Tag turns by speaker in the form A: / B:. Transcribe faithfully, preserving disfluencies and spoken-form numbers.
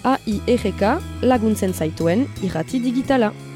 A: A I R K laguntzen zaituen irrati digitala.